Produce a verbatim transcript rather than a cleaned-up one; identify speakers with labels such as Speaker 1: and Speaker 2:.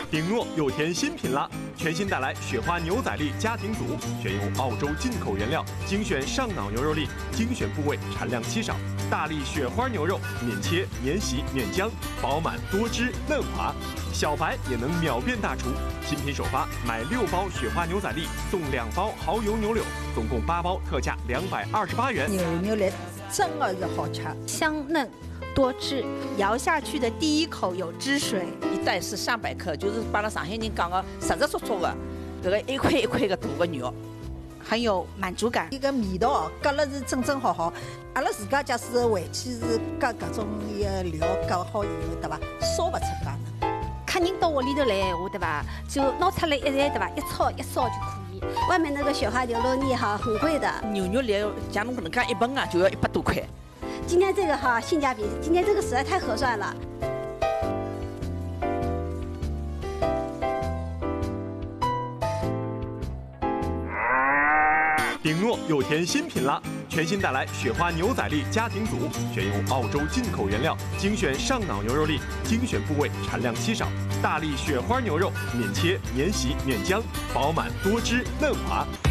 Speaker 1: 顶诺又添新品啦！全新带来雪花牛仔力家庭组，选用澳洲进口原料，精选上脑牛肉粒，精选部位，产量稀少。大力雪花牛肉，免切、免洗、免浆，饱满多汁嫩滑，小白也能秒变大厨。新品首发，买六包雪花牛仔粒送两包蚝油牛柳，总共八包，特价两百二十八元。
Speaker 2: 牛牛粒真的是好吃，
Speaker 3: 香嫩。 多汁，咬下去的第一口有汁水，
Speaker 4: 一袋是三百克，就是把那上海人讲的实实足足的，这个一块一块的大的肉，
Speaker 3: 很有满足感。
Speaker 2: 一个味道哦，夹了是正正好好。阿拉自家假使回去是夹各种个料夹好以后，对吧？烧不出介呢。
Speaker 3: 客人到屋里头来闲话，对吧？就拿出来一来，对吧？一炒一烧就可以。
Speaker 5: 外面那个雪花牛肉粒哈，很贵的。
Speaker 4: 牛肉粒像侬搿能介一份啊，就要一百多块。
Speaker 5: 今天这个哈性价比，今天这个实在太合算了。
Speaker 1: 顶诺又添新品啦！全新带来雪花牛仔力家庭组，选用澳洲进口原料，精选上脑牛肉粒，精选部位，产量稀少。大力雪花牛肉，免切、免洗、免浆，饱满多汁嫩滑。